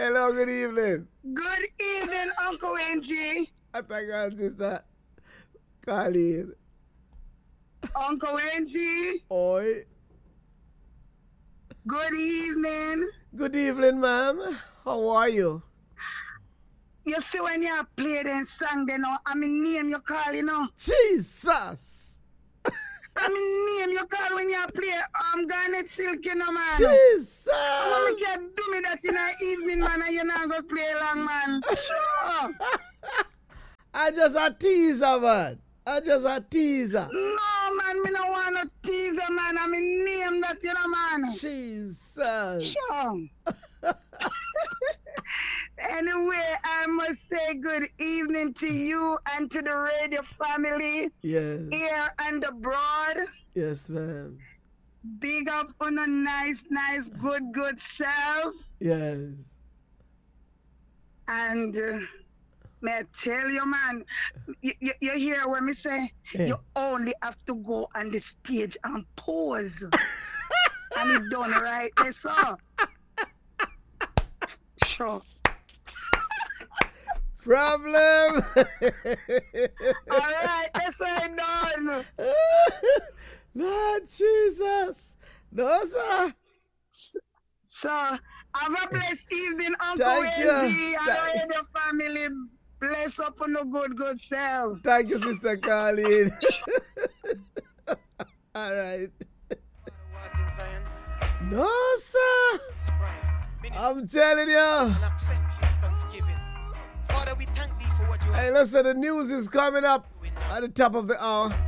Hello, good evening. Good evening, Uncle Angie. I thank God, sister Colleen. Uncle Angie. Oi. Good evening. Good evening, ma'am. How are you? You see when you play them song, you know, I mean name you call, you know. Jesus. I mean name you call when you play Garnet Silk, you know, man. Jesus. I want me to do me that in the evening, man, and you're not going to play long, man. Sure. I just a teaser, man. I just a teaser. No, man, me no want no teaser, man. I mean name that, you know, man. Jesus. Sure. Anyway, I must say good evening to you and to the radio family. Yes. Here and abroad. Yes, ma'am. Big up on a nice, good self. Yes. And may I tell you, man, you hear what me say? Yeah. You only have to go on the stage and pose. And it done right there, so. Sure. Problem. All right, that's how it done. Lord Jesus. No, sir. So, have a blessed evening, Uncle Thank you. Angie, and the family. Bless up on the good self. Thank you, Sister Colleen. All right. No, sir. I'm telling you. Hey, listen, the news is coming up at the top of the hour.